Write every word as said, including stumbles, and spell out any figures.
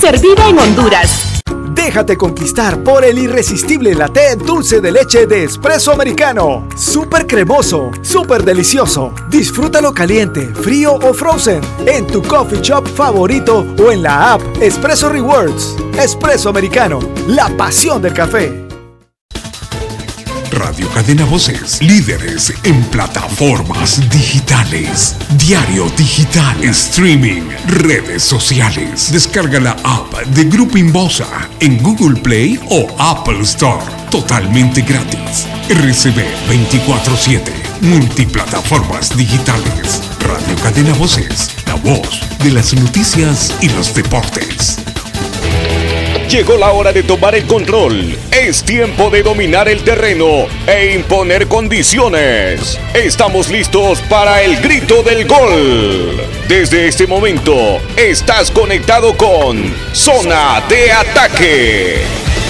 servida en Honduras. Déjate conquistar por el irresistible latte dulce de leche de Espresso Americano. Súper cremoso, súper delicioso. Disfrútalo caliente, frío o frozen en tu coffee shop favorito o en la app Espresso Rewards. Espresso Americano, la pasión del café. Radio Cadena Voces, líderes en plataformas digitales, diario digital, streaming, redes sociales. Descarga la app de Grupo Inbosa en Google Play o Apple Store, totalmente gratis. R C B veinticuatro siete, multiplataformas digitales. Radio Cadena Voces, la voz de las noticias y los deportes. Llegó la hora de tomar el control. Es tiempo de dominar el terreno e imponer condiciones. Estamos listos para el grito del gol. Desde este momento, estás conectado con Zona de Ataque.